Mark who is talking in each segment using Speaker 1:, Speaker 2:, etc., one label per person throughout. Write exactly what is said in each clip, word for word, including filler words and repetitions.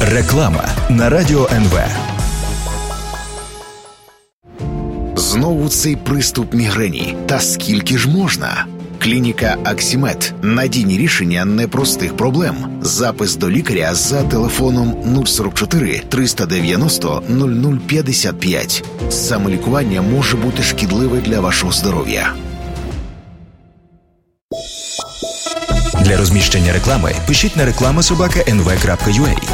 Speaker 1: Реклама на Радіо ен ве.
Speaker 2: Знову цей приступ мігрені. Та скільки ж можна? Клініка Аксімед. Надійні рішення непростих проблем. Запис до лікаря за телефоном нуль сорок чотири триста дев'яносто нуль нуль п'ятдесят п'ять. Самолікування може бути шкідливе для вашого здоров'я.
Speaker 1: Для розміщення реклами пишіть на реклама собака ен ве крапка ю а.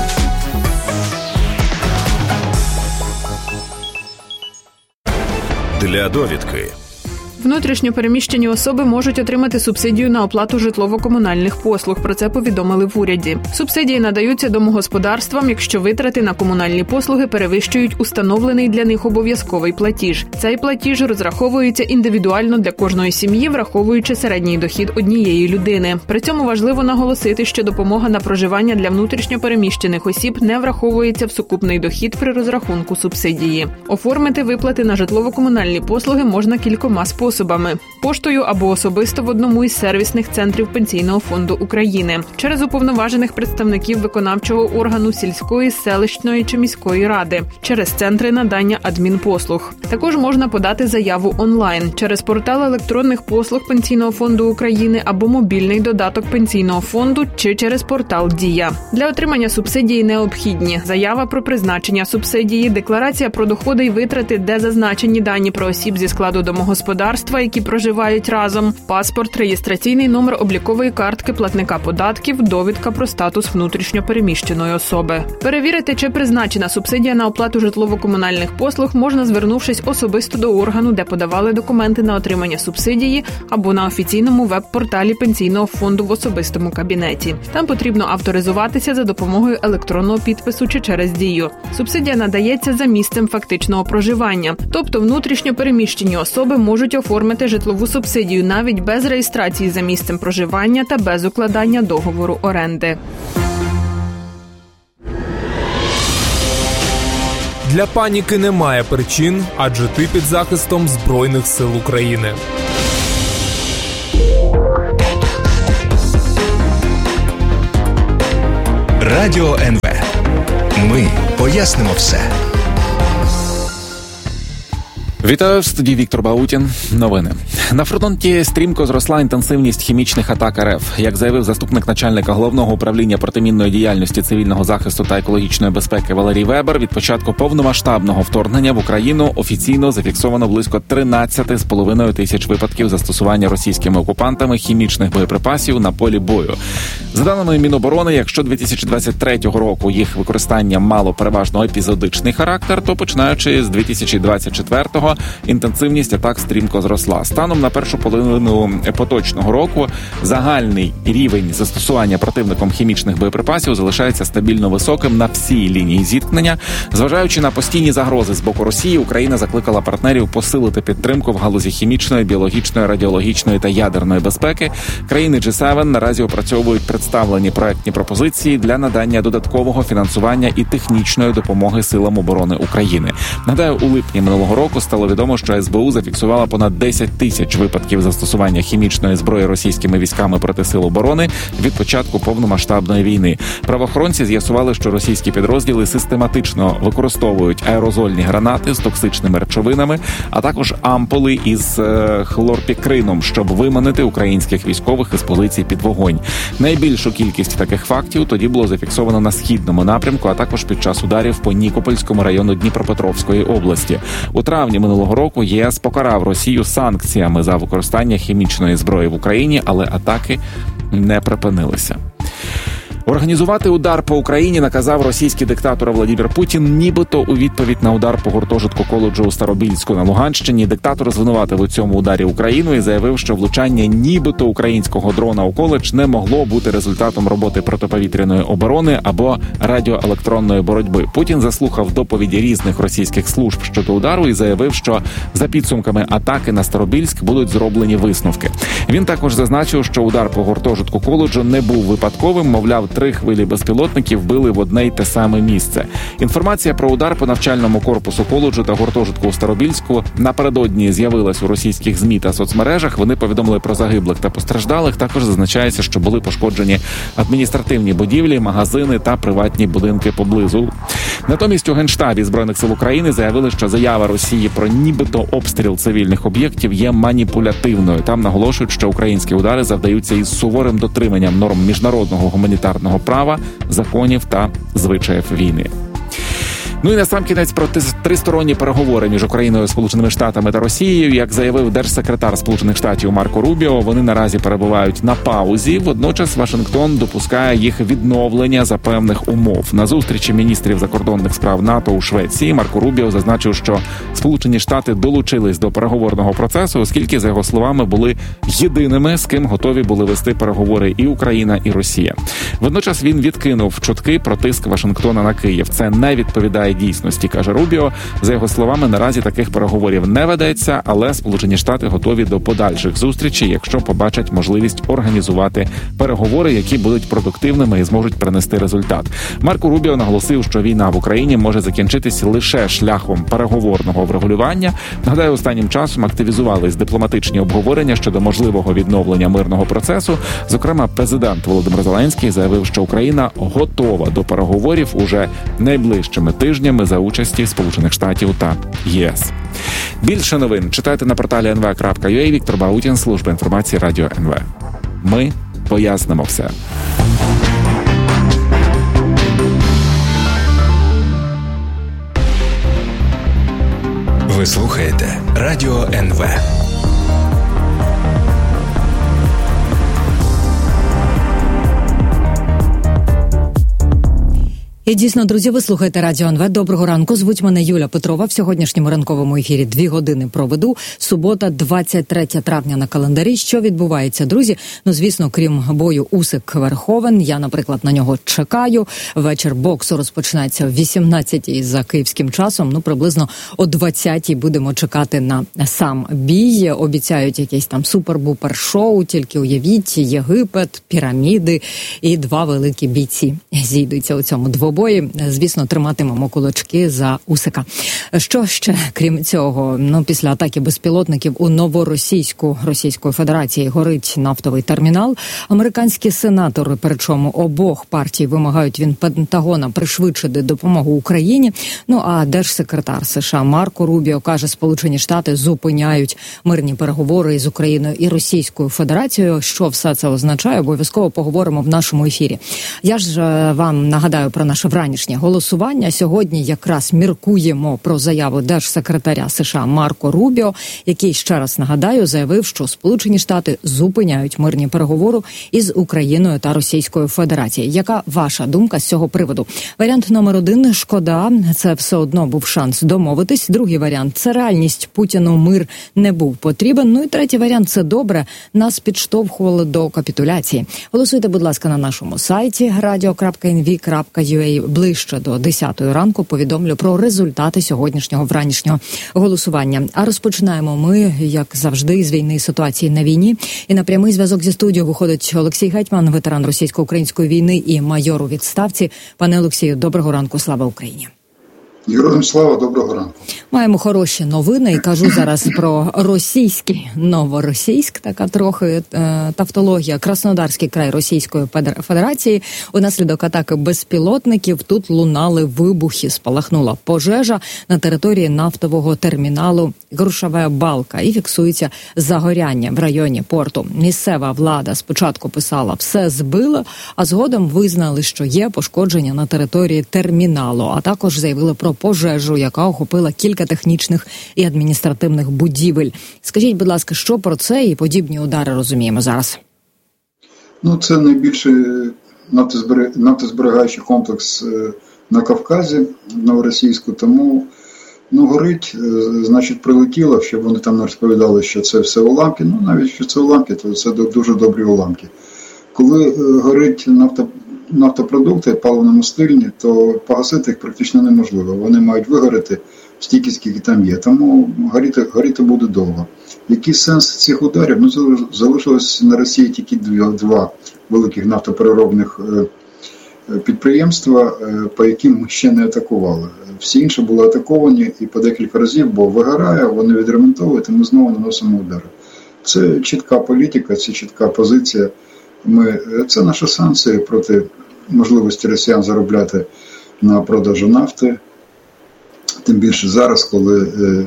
Speaker 3: Для довідки.
Speaker 4: Внутрішньо переміщені особи можуть отримати субсидію на оплату житлово-комунальних послуг. Про це повідомили в уряді. Субсидії надаються домогосподарствам, якщо витрати на комунальні послуги перевищують установлений для них обов'язковий платіж. Цей платіж розраховується індивідуально для кожної сім'ї, враховуючи середній дохід однієї людини. При цьому важливо наголосити, що допомога на проживання для внутрішньо переміщених осіб не враховується в сукупний дохід при розрахунку субсидії. Оформити виплати на житлово-комунальні послуги можна кількома способами. Способами – поштою або особисто в одному із сервісних центрів Пенсійного фонду України, через уповноважених представників виконавчого органу сільської, селищної чи міської ради, через центри надання адмінпослуг. Також можна подати заяву онлайн, через портал електронних послуг Пенсійного фонду України або мобільний додаток Пенсійного фонду чи через портал «Дія». Для отримання субсидії необхідні заява про призначення субсидії, декларація про доходи і витрати, де зазначені дані про осіб зі складу домогосподарства, які проживають разом, паспорт, реєстраційний номер облікової картки платника податків, довідка про статус внутрішньо переміщеної особи. Перевірити, чи призначена субсидія на оплату житлово-комунальних послуг, можна, звернувшись особисто до органу, де подавали документи на отримання субсидії, або на офіційному веб-порталі Пенсійного фонду в особистому кабінеті. Там потрібно авторизуватися за допомогою електронного підпису чи через Дію. Субсидія надається за місцем фактичного проживання, тобто внутрішньо переміщені особи можуть оформити житлову субсидію навіть без реєстрації за місцем проживання та без укладання договору оренди.
Speaker 5: Для паніки немає причин, адже ти під захистом Збройних сил України.
Speaker 1: Радіо ен ве. Ми пояснимо все.
Speaker 6: Вітаю, в студії Віктор Баутін. Новини. На фронті стрімко зросла інтенсивність хімічних атак ер еф. Як заявив заступник начальника Головного управління протимінної діяльності, цивільного захисту та екологічної безпеки Валерій Вебер, від початку повномасштабного вторгнення в Україну офіційно зафіксовано близько тринадцять з половиною тисяч випадків застосування російськими окупантами хімічних боєприпасів на полі бою. За даними Міноборони, якщо дві тисячі двадцять третього року їх використання мало переважно епізодичний характер, то починаючи з дві тисячі двадцять четвертого інтенсивність атак стрімко зросла. Станом на першу половину поточного року загальний рівень застосування противником хімічних боєприпасів залишається стабільно високим на всій лінії зіткнення. Зважаючи на постійні загрози з боку Росії, Україна закликала партнерів посилити підтримку в галузі хімічної, біологічної, радіологічної та ядерної безпеки. Країни джі севен наразі опрацьовують представлені проектні пропозиції для надання додаткового фінансування і технічної допомоги силам оборони України. Нагадаю, у липні минулого року стало відомо, що ес бе у зафіксувала понад десять тисяч випадків застосування хімічної зброї російськими військами проти сил оборони від початку повномасштабної війни. Правоохоронці з'ясували, що російські підрозділи систематично використовують аерозольні гранати з токсичними речовинами, а також ампули із е, хлорпікрином, щоб виманити українських військових із позицій під вогонь. Найбільшу кількість таких фактів тоді було зафіксовано на східному напрямку, а також під час ударів по Нікопольському району Дніпропетровської області. У травні минулого року ЄС покарав Росію санкціями за використання хімічної зброї в Україні, але атаки не припинилися. Організувати удар по Україні наказав російський диктатор Владимир Путін, нібито у відповідь на удар по гуртожитку коледжу у Старобільську на Луганщині. Диктатор звинуватив у цьому ударі Україну і заявив, що влучання нібито українського дрона у коледж не могло бути результатом роботи протиповітряної оборони або радіоелектронної боротьби. Путін заслухав доповіді різних російських служб щодо удару і заявив, що за підсумками атаки на Старобільськ будуть зроблені висновки. Він також зазначив, що удар по гуртожитку коледжу не був випадковим, мовляв, три хвилі безпілотників били в одне й те саме місце. Інформація про удар по навчальному корпусу коледжу та гуртожитку у Старобільську напередодні з'явилась у російських ЗМІ та соцмережах. Вони повідомили про загиблих та постраждалих. Також зазначається, що були пошкоджені адміністративні будівлі, магазини та приватні будинки поблизу. Натомість у Генштабі Збройних сил України заявили, що заява Росії про нібито обстріл цивільних об'єктів є маніпулятивною. Там наголошують, що українські удари завдаються із суворим дотриманням норм міжнародного гуманітарного права, законів та звичаїв війни. Ну і насамкінець про тристоронні переговори між Україною, Сполученими Штатами та Росією. Як заявив держсекретар Сполучених Штатів Марко Рубіо, вони наразі перебувають на паузі. Водночас Вашингтон допускає їх відновлення за певних умов. На зустрічі міністрів закордонних справ НАТО у Швеції Марко Рубіо зазначив, що Сполучені Штати долучились до переговорного процесу, оскільки, за його словами, були єдиними, з ким готові були вести переговори і Україна, і Росія. Водночас він відкинув чутки про тиск Вашингтона на Київ. Це не відповідає дійсності, каже Рубіо. За його словами, наразі таких переговорів не ведеться, але Сполучені Штати готові до подальших зустрічей, якщо побачать можливість організувати переговори, які будуть продуктивними і зможуть принести результат. Марко Рубіо наголосив, що війна в Україні може закінчитися лише шляхом переговорного врегулювання. Нагадаю, останнім часом активізувались дипломатичні обговорення щодо можливого відновлення мирного процесу. Зокрема, президент Володимир Зеленський заявив, що Україна готова до переговорів уже найближчими тижнями за участі Сполучених Штатів та ЄС. Більше новин читайте на порталі ен ве крапка ю а. Віктор Баутін, служба інформації Радіо ен ве. Ми пояснимо все.
Speaker 1: Ви слухаєте Радіо ен ве.
Speaker 3: І дійсно, друзі, ви слухаєте Радіо ен ве. Доброго ранку. Звуть мене Юля Петрова. В сьогоднішньому ранковому ефірі дві години проведу. Субота, двадцять третє травня на календарі. Що відбувається, друзі? Ну, звісно, крім бою Усик-Верховен, я, наприклад, на нього чекаю. Вечір боксу розпочинається о вісімнадцятій за київським часом. Ну, приблизно о двадцятій будемо чекати на сам бій. Обіцяють якесь там супер-бупер-шоу, тільки уявіть, Єгипет, піраміди і два великі бійці зійдуться у цьому двобої. Звісно, триматимемо кулачки за Усика. Що ще, крім цього? Ну, після атаки безпілотників у новоросійську Російської Федерації горить нафтовий термінал. Американські сенатори, причому обох партій, вимагають від Пентагона пришвидшити допомогу Україні. Ну, а держсекретар США Марко Рубіо каже, Сполучені Штати зупиняють мирні переговори з Україною і Російською Федерацією. Що все це означає? Обов'язково поговоримо в нашому ефірі. Я ж вам нагадаю про наше вранішнє голосування. Сьогодні якраз міркуємо про заяву держсекретаря США Марко Рубіо, який, ще раз нагадаю, заявив, що Сполучені Штати зупиняють мирні переговори із Україною та Російською Федерацією. Яка ваша думка з цього приводу? Варіант номер один – шкода, це все одно був шанс домовитись. Другий варіант – це реальність, Путіну мир не був потрібен. Ну і третій варіант – це добре, нас підштовхували до капітуляції. Голосуйте, будь ласка, на нашому сайті радіо крапка ен ве крапка ю а. Ближче до десятої ранку повідомлю про результати сьогоднішнього вранішнього голосування. А розпочинаємо ми, як завжди, з війни і ситуації на війні. І на прямий зв'язок зі студією виходить Олексій Гетьман, ветеран російсько-української війни і майор у відставці. Пане Олексію, доброго ранку, слава Україні.
Speaker 7: Героям слава, доброго ранку.
Speaker 3: Маємо хороші новини і кажу зараз про російський Новоросійськ, така трохи е, тавтологія, Краснодарський край Російської Федерації. Унаслідок атаки безпілотників тут лунали вибухи, спалахнула пожежа на території нафтового терміналу Грушова Балка і фіксується загоряння в районі порту. Місцева влада спочатку писала «все збило», а згодом визнали, що є пошкодження на території терміналу, а також заявили про пожежу, яка охопила кілька технічних і адміністративних будівель. Скажіть, будь ласка, що про це і подібні удари розуміємо зараз?
Speaker 7: Ну, це найбільший нафтозберігаючий комплекс на Кавказі, в Новоросійську, тому ну, горить, значить, прилетіло, щоб вони там не розповідали, що це все уламки. Ну, навіть що це уламки, то це дуже добрі уламки. Коли горить нафто нафтопродукти паливно-мастильні, то погасити їх практично неможливо. Вони мають вигоріти стільки, скільки там є. Тому горіти, горіти буде довго. Який сенс цих ударів? Ну, залишилось на Росії тільки два великих нафтопереробних підприємства, по яким ми ще не атакували. Всі інші були атаковані і по декілька разів, бо вигорає, вони відремонтовують, і ми знову наносимо удари. Це чітка політика, це чітка позиція. Ми, це наші санкції проти можливості росіян заробляти на продажу нафти. Тим більше зараз, коли,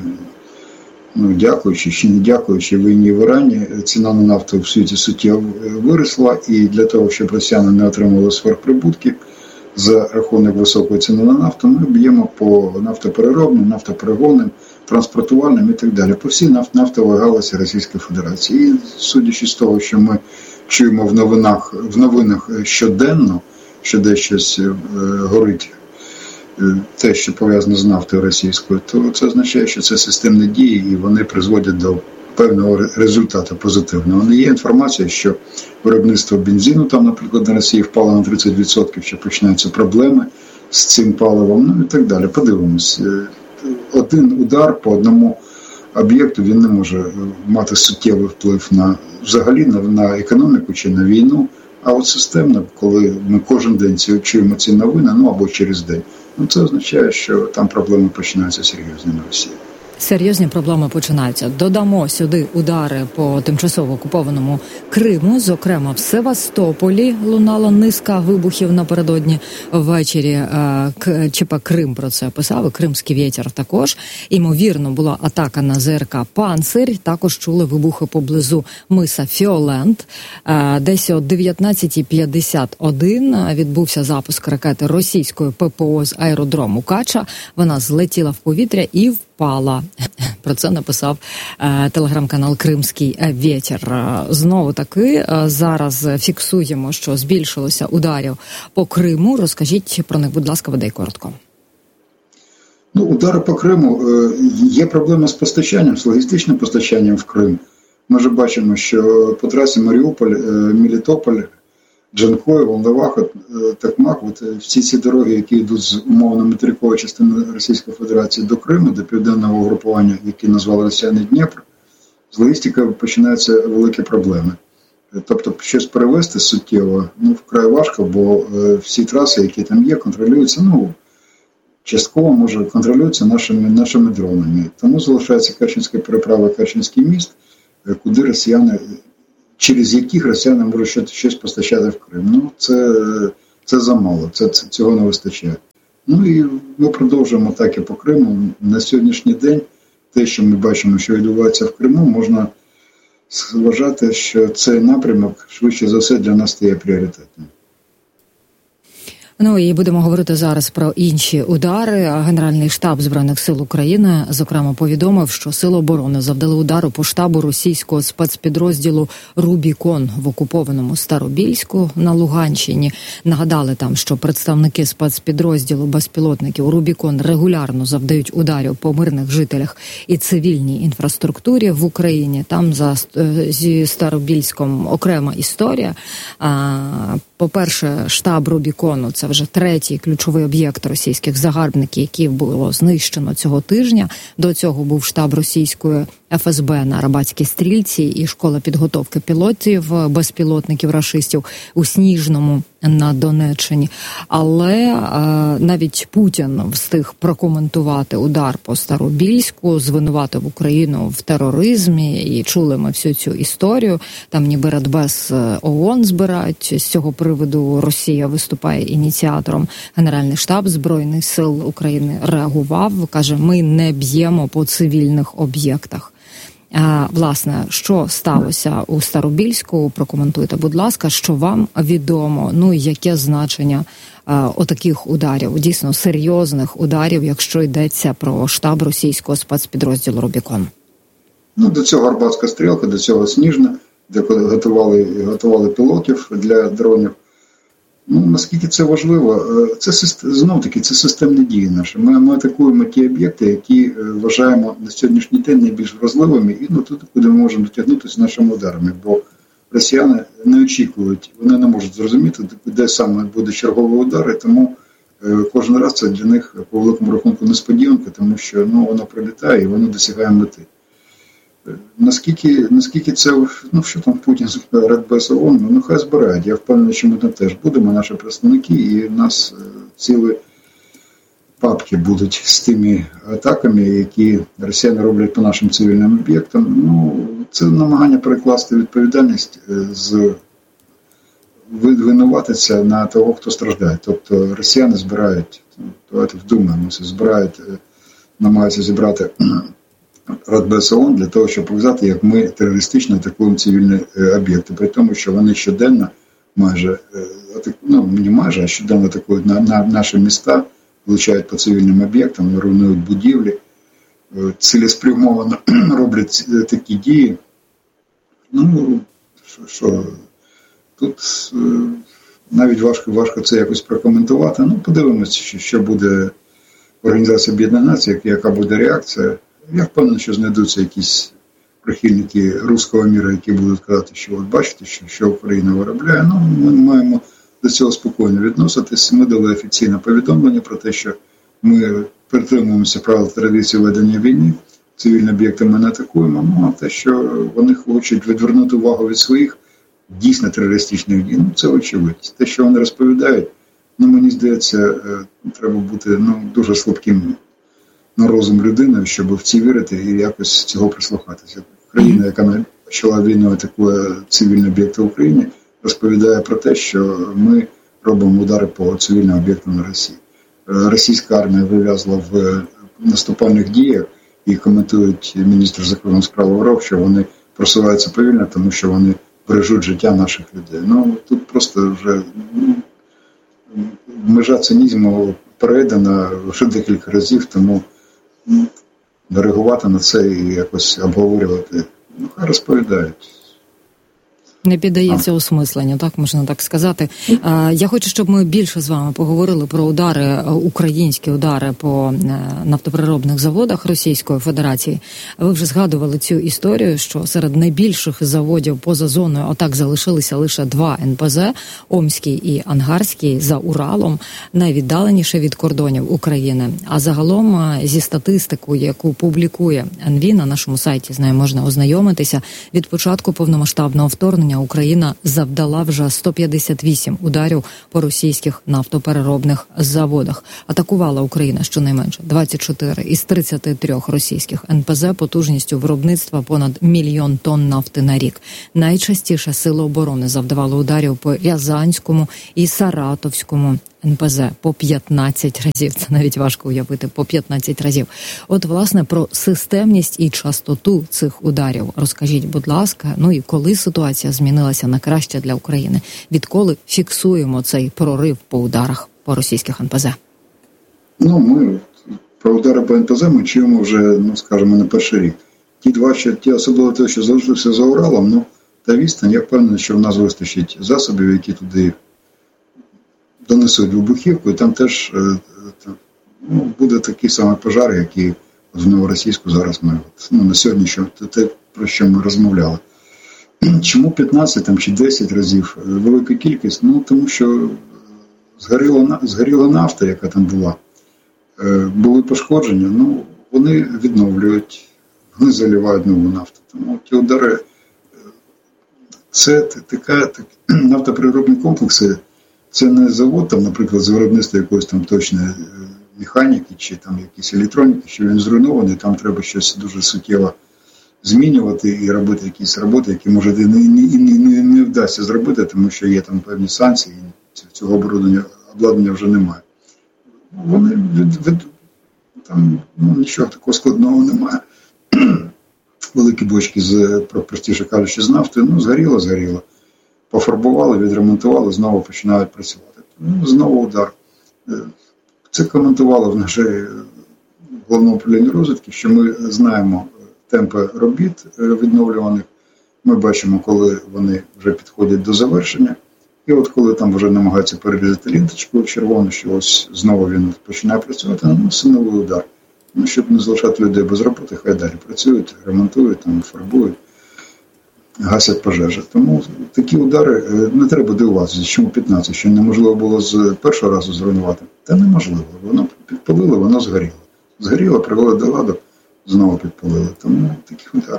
Speaker 7: ну, дякуючи чи не дякуючи війні в Ірані, ціна на нафту в світі суттєво виросла, і для того, щоб росіяни не отримували сверхприбутки за рахунок високої ціни на нафту, ми б'ємо по нафтопереробним, нафтоперегонним, транспортувальним і так далі, по всій наф- нафтовій галузі Російської Федерації. І судячи з того, що ми чуємо в новинах, в новинах щоденно, що десь щось е, горить, е, те, що пов'язано з нафтою російською, то це означає, що це системні дії, і вони призводять до певного результату позитивного. Не є інформація, що виробництво бензину там, наприклад, на Росії впало на тридцять відсотків, що починаються проблеми з цим паливом, ну і так далі. Подивимось. Один удар по одному об'єкту, він не може мати суттєвий вплив на взагалі на, на економіку чи на війну, а от системно, коли ми кожен день чуємо ці новини, ну або через день, ну це означає, що там проблеми починаються серйозні на Росії.
Speaker 3: Серйозні проблеми починаються. Додамо сюди удари по тимчасово окупованому Криму, зокрема в Севастополі лунала низка вибухів напередодні ввечері. ЧП Крим про це писав, і Кримський вітер також. Імовірно, була атака на ЗРК «Панцирь», також чули вибухи поблизу миса Фіолент. Десь о дев'ятнадцята п'ятдесят один відбувся запуск ракети російської ППО з аеродрому Кача. Вона злетіла в повітря і впала. Про це написав е, телеграм-канал «Кримський вітер». Знову таки, е, зараз фіксуємо, що збільшилося ударів по Криму. Розкажіть про них, будь ласка, бодай коротко.
Speaker 7: Ну, удари по Криму. Е, є проблема з постачанням, з логістичним постачанням в Крим. Ми вже бачимо, що по трасі Маріуполь, е, Мелітополь, Джанкой, Волноваха, Токмак, от всі ці дороги, які йдуть з умовно материкової частини Російської Федерації до Криму, до південного угрупування, яке назвали росіяни Дніпр, з логістикою починаються великі проблеми. Тобто щось перевезти суттєво, ну, вкрай важко, бо всі траси, які там є, контролюються, ну, частково, може, контролюються нашими, нашими дронами. Тому залишається Керченська переправа, Керченський міст, куди росіяни, через яких росіяни можуть щось, щось постачати в Крим. Ну, це, це замало, це, це, цього не вистачає. Ну і ми продовжуємо атаки по Криму. На сьогоднішній день те, що ми бачимо, що відбувається в Криму, можна вважати, що цей напрямок швидше за все для нас стає пріоритетним.
Speaker 3: Ну і будемо говорити зараз про інші удари. Генеральний штаб Збройних сил України, зокрема, повідомив, що Сили оборони завдали удару по штабу російського спецпідрозділу «Рубікон» в окупованому Старобільську на Луганщині. Нагадали там, що представники спецпідрозділу безпілотників «Рубікон» регулярно завдають ударів по мирних жителях і цивільній інфраструктурі в Україні. Там за зі Старобільськом окрема історія. По-перше, штаб «Рубікону» – це вже третій ключовий об'єкт російських загарбників, який було знищено цього тижня. До цього був штаб російської еф ес бе на Арабатській стрільці і школа підготовки пілотів, безпілотників рашистів у Сніжному на Донеччині. Але е, навіть Путін встиг прокоментувати удар по Старобільську, звинуватив Україну в тероризмі, і чули ми всю цю історію. Там ніби Радбез ООН збирають з цього приводу. Росія виступає ініціатором. Генеральний штаб Збройних сил України реагував, каже, ми не б'ємо по цивільних об'єктах. А, власне, що сталося у Старобільську? Прокоментуйте, будь ласка, що вам відомо, ну і яке значення а, отаких ударів, дійсно серйозних ударів, якщо йдеться про штаб російського спецпідрозділу «Рубікон»?
Speaker 7: Ну, до цього Арбатська стрілка, до цього Сніжна, де готували, готували пілотів для дронів. Ну, наскільки це важливо, це знов-таки це системні дії наші. Ми, ми атакуємо ті об'єкти, які вважаємо на сьогоднішній день найбільш вразливими, і ну, туди, куди ми можемо дотягнутися нашими ударами, бо росіяни не очікують, вони не можуть зрозуміти, де саме буде черговий удар, і тому кожен раз це для них по великому рахунку несподіванка, тому що ну, воно прилітає і воно досягає мети. Наскільки, наскільки це, ну що там Путін збирає Радбез ООН, ну нехай збирають. Я впевнений, що ми там теж будемо, наші представники, і в нас цілі папки будуть з тими атаками, які росіяни роблять по нашим цивільним об'єктам. Ну, це намагання перекласти відповідальність з винуватиться на того, хто страждає. Тобто росіяни збирають, давайте вдумаємося, збирають, намагаються зібрати Радбез ООН для того, щоб показати, як ми терористично атакуємо цивільні об'єкти. При тому, що вони щоденно майже, ну не майже, а щоденно атакують на, на наші міста, влучають по цивільним об'єктам, руйнують будівлі, цілеспрямовано роблять такі дії. Ну, що, що тут навіть важко, важко це якось прокоментувати. Ну, подивимося, що, що буде Організація Об'єднаних Націй, яка буде реакція. Я впевнений, що знайдуться якісь прихильники руського міра, які будуть казати, що от бачите, що, що Україна виробляє. Ну, ми маємо до цього спокійно відноситись. Ми дали офіційне повідомлення про те, що ми притримуємося правил традиції ведення війни, цивільні об'єкти ми не атакуємо, ну, а те, що вони хочуть відвернути увагу від своїх дійсно терористичних дій, ну, це очевидність. Те, що вони розповідають, ну, мені здається, треба бути ну, дуже слабким на розум людиною, щоб в ці вірити і якось цього прислухатися. Країна, яка почала війну, атакує цивільні об'єкти в Україні, розповідає про те, що ми робимо удари по цивільним об'єктам на Росії. Російська армія вив'язла в наступальних діях і коментують міністр закордонних справ Лавров, що вони просуваються повільно, тому що вони бережуть життя наших людей. Ну, тут просто вже ну, межа цинізму перейдена вже декілька разів, тому ну, реагувати на це і якось обговорювати, ну, хай розповідають.
Speaker 3: Не піддається осмисленню, так можна так сказати. Я хочу, щоб ми більше з вами поговорили про удари, українські удари по нафтопереробних заводах Російської Федерації. Ви вже згадували цю історію, що серед найбільших заводів поза зоною атак залишилися лише два ен пе зе – Омський і Ангарський за Уралом, найвіддаленіше від кордонів України. А загалом зі статистикою, яку публікує ен ві на нашому сайті, з нею можна ознайомитися, від початку повномасштабного вторгнення Україна завдала вже сто п'ятдесят вісім ударів по російських нафтопереробних заводах. Атакувала Україна щонайменше двадцять чотири із тридцяти трьох російських ен пе зе потужністю виробництва понад мільйон тонн нафти на рік. Найчастіше Сили оборони завдавали ударів по Рязанському і Саратовському ен пе зе по п'ятнадцять разів. Це навіть важко уявити, по п'ятнадцять разів. От, власне, про системність і частоту цих ударів розкажіть, будь ласка, ну і коли ситуація змінилася на краще для України? Відколи фіксуємо цей прорив по ударах по російських ен пе зе?
Speaker 7: Ну, ми про удари по ен пе зе ми чуємо вже, ну, скажімо, не перший рік. Ті два, що, ті особливо те, що залишилися за Уралом, ну, та відстань, я впевнений, що в нас вистачить засобів, які туди донесуть вибухівку, і там теж ну, буде такий самий пожар, який в Новоросійську зараз ми ну, на сьогодні, що те, про що ми розмовляли. Чому п'ятнадцять там, чи десять разів велика кількість? Ну, тому що згоріла, згоріла нафта, яка там була, були пошкодження, ну, вони відновлюють, вони заливають нову нафту. Тому ті удари, це така, так, нафтопереробні комплекси, це не завод, там, наприклад, з виробництва якоїсь там точної механіки чи там якісь електроніки, що він зруйнований, там треба щось дуже суттєво змінювати і робити якісь роботи, які, може, і не, не, не, не вдасться зробити, тому що є там певні санкції, і цього обладнання, обладнання вже немає. Вони від, від, там ну, нічого такого складного немає. Великі бочки, з, простіше кажучи, з нафти, ну, згоріло, згоріло. Пофарбували, відремонтували, знову починають працювати. Ну, знову удар. Це коментували в нашій головному управлінні розвідки, що ми знаємо темпи робіт відновлюваних. Ми бачимо, коли вони вже підходять до завершення. І от коли там вже намагаються перерізати лінточку червону, що ось знову він починає працювати, ну, силовий удар. Ну, щоб не залишати людей без роботи, хай далі працюють, ремонтують, там, фарбують, гасять пожежі. Тому такі удари не треба дивуватися, чому п'ятнадцять, що неможливо було з першого разу зруйнувати. Та неможливо. Воно підпалило, воно згоріло. Згоріло, привели до ладу, знову підпалили. Тому такі удари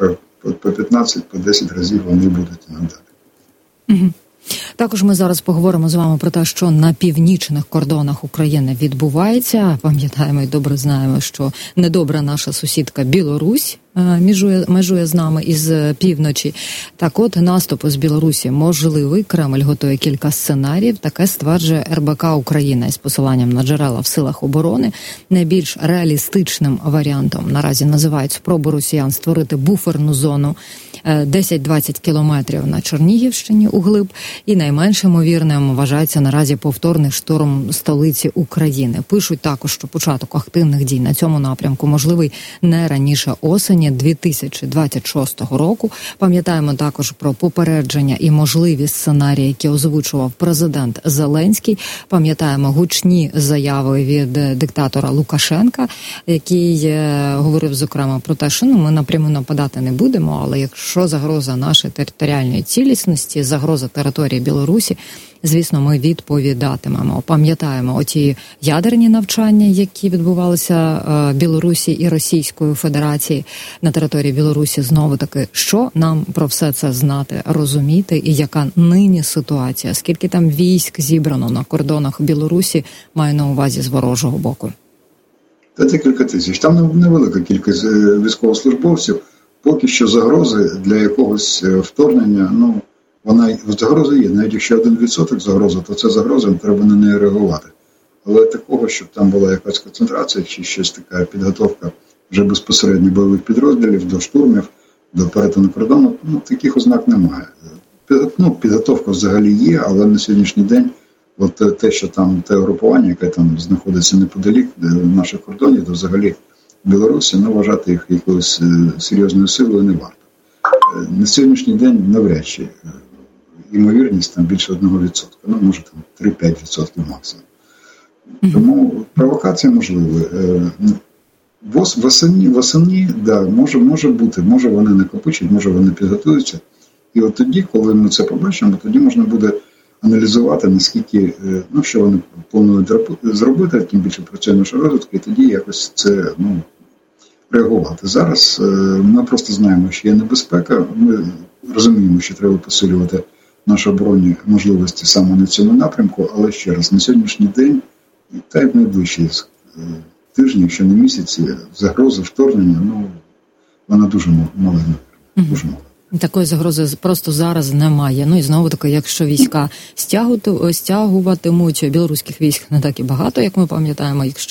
Speaker 7: по п'ятнадцять, по десять разів вони будуть надати.
Speaker 3: Угу. Також ми зараз поговоримо з вами про те, що на північних кордонах України відбувається. Пам'ятаємо і добре знаємо, що недобра наша сусідка Білорусь межує, межує з нами із півночі. Так от, наступ з Білорусі можливий. Кремль готує кілька сценаріїв. Таке стверджує ер бе ка Україна із посиланням на джерела в силах оборони. Найбільш реалістичним варіантом наразі називають спробу росіян створити буферну зону десять-двадцять кілометрів на Чернігівщині углиб. І найменш ймовірним вважається наразі повторний штурм столиці України. Пишуть також, що початок активних дій на цьому напрямку можливий не раніше осені дві тисячі двадцять шостого року. Пам'ятаємо також про попередження і можливі сценарії, які озвучував президент Зеленський. Пам'ятаємо гучні заяви від диктатора Лукашенка, який говорив, зокрема, про те, що ну, ми напряму нападати не будемо, але якщо загроза нашої територіальної цілісності, загроза території Білорусі, звісно, ми відповідатимемо. Пам'ятаємо оті ядерні навчання, які відбувалися в Білорусі і Російської Федерації на території Білорусі. Знову таки, що нам про все це знати, розуміти і яка нині ситуація? Скільки там військ зібрано на кордонах Білорусі, маю на увазі з ворожого боку?
Speaker 7: Та декілька тисяч. Там невелика кількість військовослужбовців. Поки що загрози для якогось вторгнення, ну, вона загроза є. Навіть якщо один відсоток загрози, то це загроза, треба на неї реагувати. Але такого, щоб там була якась концентрація чи щось така підготовка вже безпосередньо бойових підрозділів до штурмів, до перетину кордону, ну, таких ознак немає. Ну, підготовка взагалі є, але на сьогоднішній день от те, що там те угрупування, яке там знаходиться неподалік наших кордонів, то взагалі Білорусі, ну, вважати їх якоюсь серйозною силою не варто. На сьогоднішній день навряд чи ймовірність там більше одного відсотка, ну, може там три-п'ять відсотків максимум. Тому провокація можлива. Восені, восені, да, може, може бути, може вони накопичать, може вони підготуються. І от тоді, коли ми це побачимо, тоді можна буде аналізувати, наскільки, ну, що вони планують зробити, тим більше працює наша розвідка, і тоді якось це, ну, реагувати. Зараз ми просто знаємо, що є небезпека, ми розуміємо, що треба посилювати наші оборонні можливості саме на цьому напрямку, але ще раз, на сьогоднішній день, та й в найближчі тижні, якщо не місяці, загроза вторгнення, ну, вона дуже мала, дуже мала.
Speaker 3: Такої загрози просто зараз немає. Ну і знову таки, якщо війська стягуватимуть, білоруських військ не так і багато, як ми пам'ятаємо, якщо